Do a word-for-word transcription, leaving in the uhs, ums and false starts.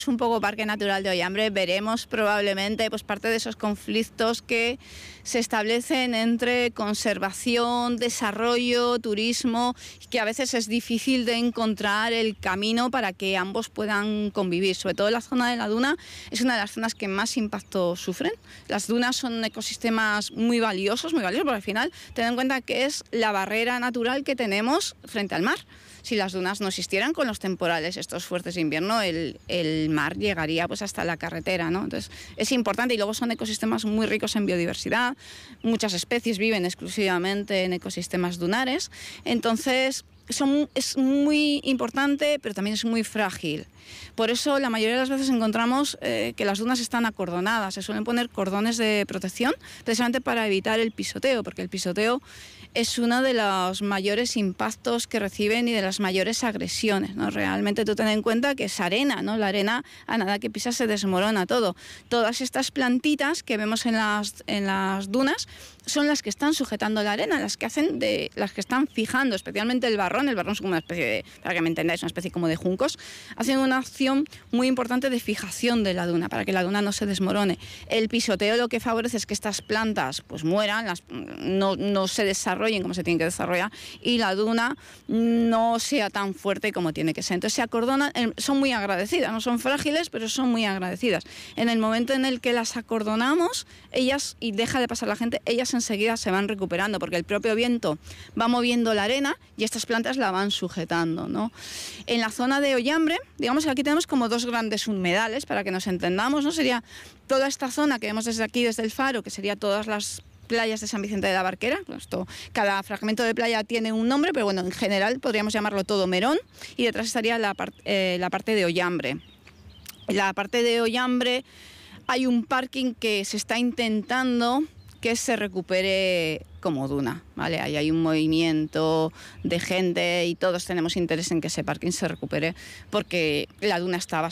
un poco Parque Natural de Ollambre, veremos probablemente pues parte de esos conflictos que se establecen entre conservación, desarrollo, turismo, que a veces es difícil de encontrar el camino para que ambos puedan convivir. Sobre todo la zona de la duna es una de las zonas que más impacto sufren. Las dunas son ecosistemas muy valiosos, muy valiosos, porque al final ten en cuenta que es la barrera natural que tenemos frente al mar. Si las dunas no existieran con los temporales estos fuertes de invierno, el, el mar llegaría pues hasta la carretera, ¿no? Entonces es importante, y luego son ecosistemas muy ricos en biodiversidad, muchas especies viven exclusivamente en ecosistemas dunares, entonces son, es muy importante, pero también es muy frágil. Por eso la mayoría de las veces encontramos eh, que las dunas están acordonadas, se suelen poner cordones de protección precisamente para evitar el pisoteo, porque el pisoteo es uno de los mayores impactos que reciben y de las mayores agresiones, ¿no? Realmente tú ten en cuenta que es arena, ¿no? La arena a nada que pisas se desmorona todo. Todas estas plantitas que vemos en las, en las dunas son las que están sujetando la arena, las que hacen de, las que están fijando, especialmente el barrón. El barrón es como una especie de, para que me entendáis, una especie como de juncos, hacen una acción muy importante de fijación de la duna, para que la duna no se desmorone. El pisoteo lo que favorece es que estas plantas pues mueran, las, no, no se desarrollen como se tienen que desarrollar, y la duna no sea tan fuerte como tiene que ser. Entonces se acordonan, son muy agradecidas, no son frágiles, pero son muy agradecidas. En el momento en el que las acordonamos, ellas, y deja de pasar la gente, ellas enseguida se van recuperando, porque el propio viento va moviendo la arena y estas plantas la van sujetando, ¿no? En la zona de Ollambre, digamos que aquí tenemos como dos grandes humedales, para que nos entendamos, ¿no? Sería toda esta zona que vemos desde aquí, desde el faro, que sería todas las playas de San Vicente de la Barquera. Esto, cada fragmento de playa tiene un nombre, pero bueno, en general podríamos llamarlo todo Merón, y detrás estaría la, part, eh, la parte de Ollambre. La parte de Ollambre hay un parking que se está intentando que se recupere como duna, ¿vale? Ahí hay un movimiento de gente y todos tenemos interés en que ese parking se recupere, porque la duna está bastante